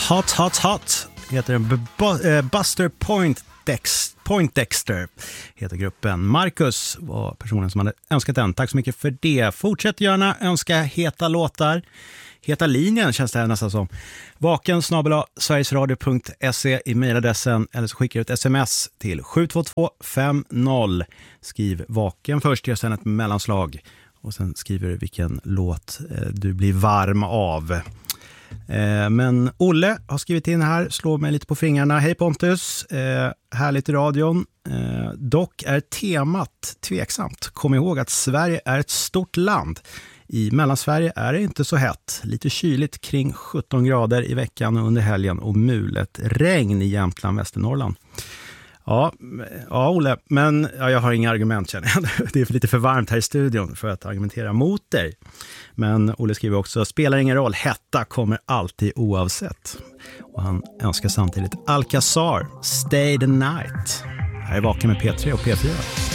Hot, hot, hot heter den. Buster Poindexter heter gruppen. Marcus var personen som hade önskat den. Tack så mycket för det. Fortsätt gärna önska heta låtar. Heta linjen känns det här nästan som. vaken@sverigesradio.se i mejladressen, eller så skickar du ett sms till 72250. Skriv vaken först, gör sen ett mellanslag och sen skriver du vilken låt du blir varm av. Men Olle har skrivit in här, slår mig lite på fingrarna. Hej Pontus, härligt i radion. Dock är temat tveksamt. Kom ihåg att Sverige är ett stort land. I Mellansverige är det inte så hett. Lite kyligt kring 17 grader i veckan och under helgen och mulet regn i Jämtland, Västernorrland. Ja Olle, men jag har inga argument känner jag. Det är lite för varmt här i studion för att argumentera mot dig. Men Olle skriver också, spelar ingen roll, hetta kommer alltid oavsett. Och han önskar samtidigt Alcazar, Stay the Night. Här är Vaken med P3 och P4.